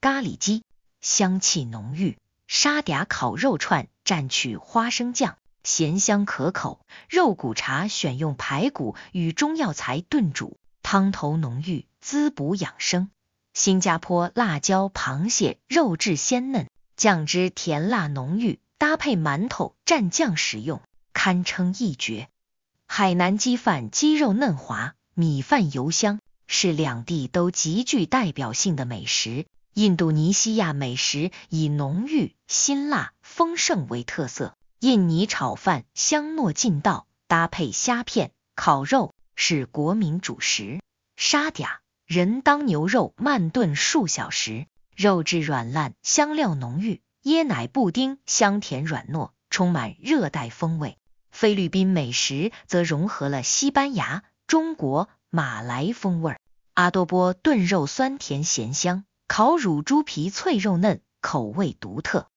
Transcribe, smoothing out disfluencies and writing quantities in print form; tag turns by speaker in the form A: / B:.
A: 咖喱鸡，香气浓郁；沙嗲烤肉串蘸取花生酱，咸香可口；肉骨茶选用排骨与中药材炖煮，汤头浓郁，滋补养生。新加坡辣椒螃蟹肉质鲜嫩，酱汁甜辣浓郁，搭配馒头蘸酱食用，堪称一绝。海南鸡饭鸡肉嫩滑，米饭油香，是两地都极具代表性的美食。印度尼西亚美食以浓郁、辛辣、丰盛为特色，印尼炒饭香糯劲道，搭配虾片、烤肉是国民主食。沙嗲人当牛肉慢炖数小时，肉质软烂，香料浓郁，椰奶布丁香甜软糯，充满热带风味。菲律宾美食则融合了西班牙、中国、马来风味。阿多波炖肉酸甜咸香，烤乳猪皮脆肉嫩，口味独特。